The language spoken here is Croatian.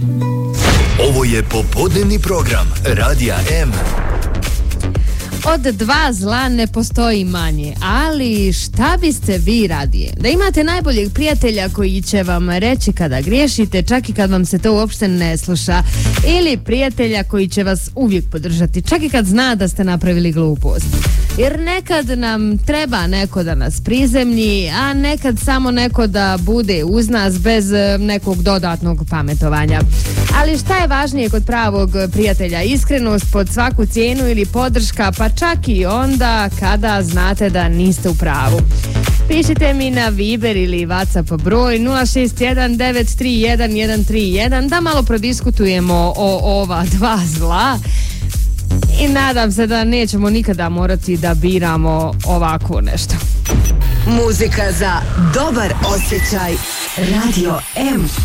Ovo je popodnevni program Radija M. Od dva zla ne postoji manje, ali šta biste vi radije? Da imate najboljeg prijatelja koji će vam reći kada griješite, čak i kad vam se to uopšte ne sluša, ili prijatelja koji će vas uvijek podržati, čak i kad zna da ste napravili glupost. Jer nekad nam treba neko da nas prizemlji, a nekad samo neko da bude uz nas bez nekog dodatnog pametovanja. Ali šta je važnije kod pravog prijatelja? Iskrenost pod svaku cijenu ili podrška, pa čak i onda kada znate da niste u pravu. Pišite mi na Viber ili WhatsApp broj 061-931-131 da malo prodiskutujemo o ova dva zla. I nadam se da nećemo nikada morati da biramo ovako nešto. Muzika za dobar osjećaj. Radio M.